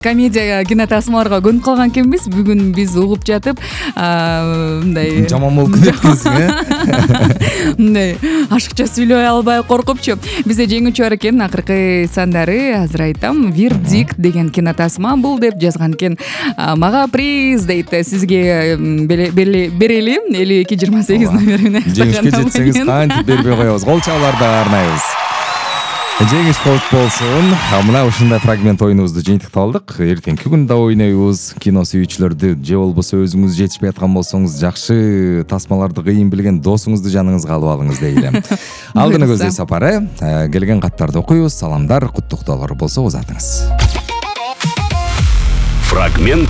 Комедия кинотасмаларга көнүп калган экенбиз. Бүгүн биз угуп жатып, мындай жаман болуп кетесиң, мындай ашыкча сүйлөй албай коркупчу. Бизде жеңүүчү бар экен. Акыркы сандары азыр айтам. Вердикт деген кинотасма бул деп жазган экен. Мага приз дейт. Сизге берели 5228 номерине. Жеңишке жетсеңиз кантип бербей коебуз. Кол чабууларды арнайбыз. Жеңиш болуп болсун. Мына ушундай фрагмент оюнубузду жыйынтыктап алдык. Эртеңки күнү да ойнойбуз. Кино сүйүүчүлөрдү же болбосо өзүңүз жетишпей аткан болсоңуз жакшы тасмаларды кыйын билген досуңузду жаныңызга алып алыңыз дейли. Алдыны көздөй сапары. Келген каттарды окуйбуз. Саламдар, куттуктоолор болсо узатыңыз. Фрагмент